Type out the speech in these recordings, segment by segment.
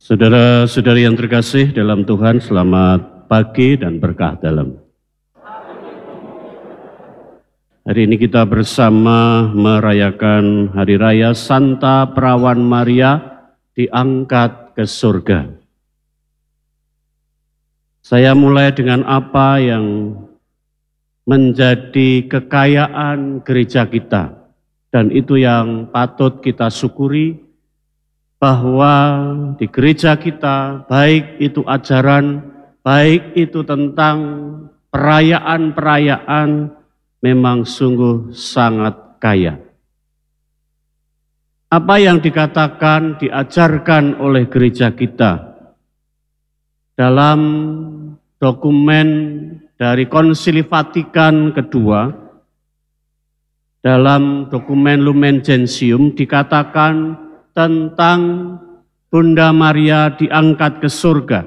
Saudara-saudari yang terkasih dalam Tuhan, selamat pagi dan berkah dalam. Hari ini kita bersama merayakan Hari Raya Santa Perawan Maria diangkat ke surga. Saya mulai dengan apa yang menjadi kekayaan gereja kita, dan itu yang patut kita syukuri, bahwa di gereja kita, baik itu ajaran, baik itu tentang perayaan-perayaan, memang sungguh sangat kaya. Apa yang dikatakan, diajarkan oleh gereja kita dalam dokumen dari Konsili Vatikan kedua, dalam dokumen Lumen Gentium dikatakan tentang Bunda Maria diangkat ke surga.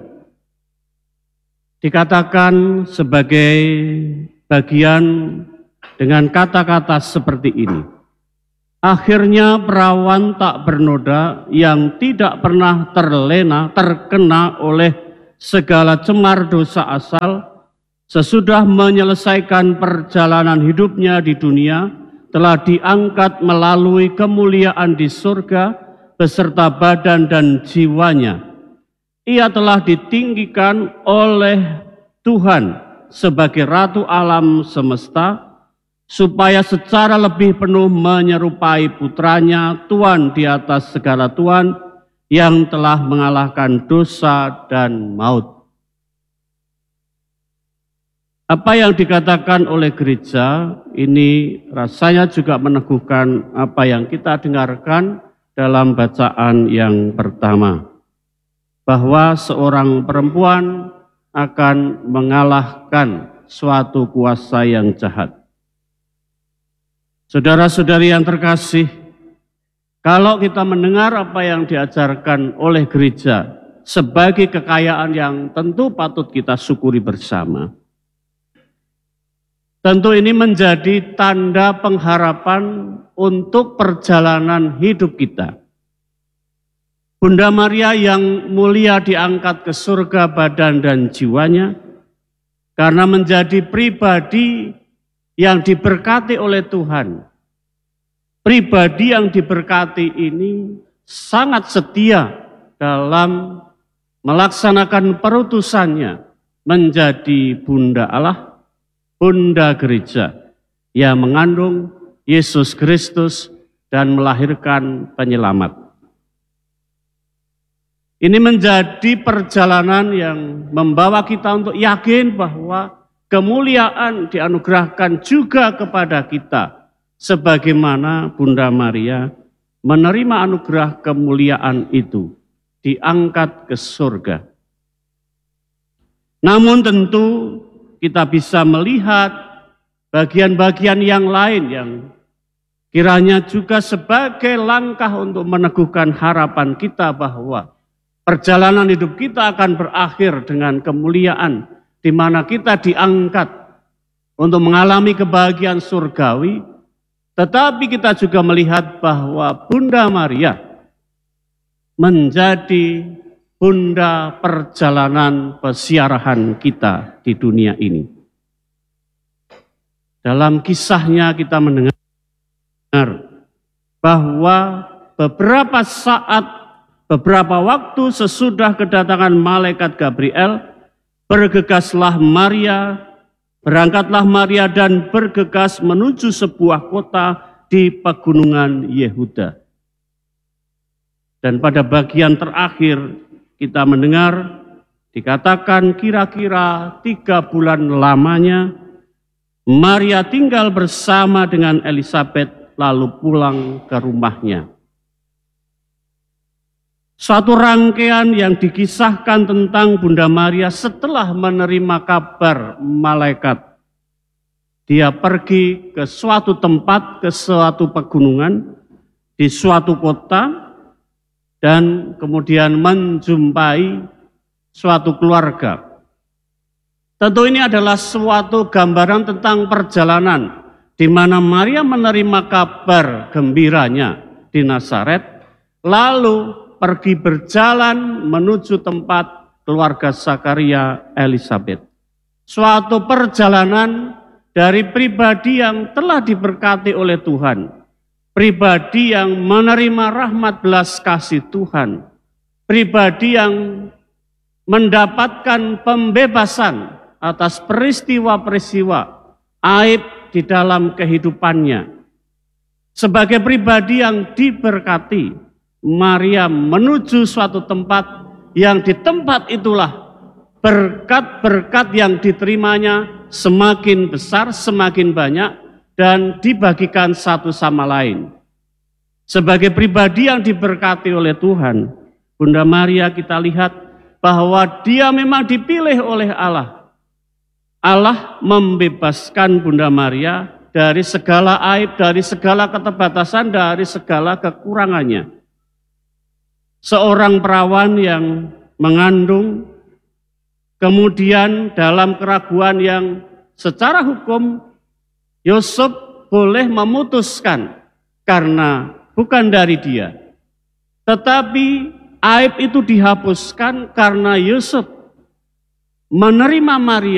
Dikatakan sebagai bagian dengan kata-kata seperti ini. Akhirnya perawan tak bernoda yang tidak pernah terkena oleh segala cemar dosa asal, sesudah menyelesaikan perjalanan hidupnya di dunia, telah diangkat melalui kemuliaan di surga beserta badan dan jiwanya. Ia telah ditinggikan oleh Tuhan sebagai Ratu alam semesta, supaya secara lebih penuh menyerupai putranya, Tuhan di atas segala Tuhan, yang telah mengalahkan dosa dan maut. Apa yang dikatakan oleh gereja ini rasanya juga meneguhkan apa yang kita dengarkan dalam bacaan yang pertama, bahwa seorang perempuan akan mengalahkan suatu kuasa yang jahat. Saudara-saudari yang terkasih, kalau kita mendengar apa yang diajarkan oleh gereja sebagai kekayaan yang tentu patut kita syukuri bersama, tentu ini menjadi tanda pengharapan untuk perjalanan hidup kita. Bunda Maria yang mulia diangkat ke surga badan dan jiwanya, karena menjadi pribadi yang diberkati oleh Tuhan. Pribadi yang diberkati ini sangat setia dalam melaksanakan perutusannya menjadi Bunda Allah, Bunda Gereja, yang mengandung Yesus Kristus dan melahirkan penyelamat. Ini menjadi perjalanan yang membawa kita untuk yakin bahwa kemuliaan dianugerahkan juga kepada kita, sebagaimana Bunda Maria menerima anugerah kemuliaan itu, diangkat ke surga. Namun tentu kita bisa melihat bagian-bagian yang lain yang kiranya juga sebagai langkah untuk meneguhkan harapan kita bahwa perjalanan hidup kita akan berakhir dengan kemuliaan, di mana kita diangkat untuk mengalami kebahagiaan surgawi. Tetapi kita juga melihat bahwa Bunda Maria menjadi bunda perjalanan pesiarahan kita di dunia ini. Dalam kisahnya kita mendengar bahwa beberapa waktu sesudah kedatangan malaikat Gabriel, berangkatlah Maria dan bergegas menuju sebuah kota di pegunungan Yehuda. Dan pada bagian terakhir kita mendengar dikatakan kira-kira 3 bulan lamanya Maria tinggal bersama dengan Elisabet lalu pulang ke rumahnya. Suatu rangkaian yang dikisahkan tentang Bunda Maria setelah menerima kabar malaikat. Dia pergi ke suatu tempat, ke suatu pegunungan, di suatu kota, dan kemudian menjumpai suatu keluarga. Tentu ini adalah suatu gambaran tentang perjalanan, di mana Maria menerima kabar gembiranya di Nazaret, lalu pergi berjalan menuju tempat keluarga Zakaria Elisabet. Suatu perjalanan dari pribadi yang telah diberkati oleh Tuhan, pribadi yang menerima rahmat belas kasih Tuhan, pribadi yang mendapatkan pembebasan atas peristiwa-peristiwa aib di dalam kehidupannya. Sebagai pribadi yang diberkati, Maria menuju suatu tempat yang di tempat itulah berkat-berkat yang diterimanya semakin besar, semakin banyak, dan dibagikan satu sama lain. Sebagai pribadi yang diberkati oleh Tuhan, Bunda Maria kita lihat bahwa dia memang dipilih oleh Allah. Allah membebaskan Bunda Maria dari segala aib, dari segala keterbatasan, dari segala kekurangannya. Seorang perawan yang mengandung, kemudian dalam keraguan yang secara hukum Yusuf boleh memutuskan karena bukan dari dia. Tetapi aib itu dihapuskan karena Yusuf menerima Maria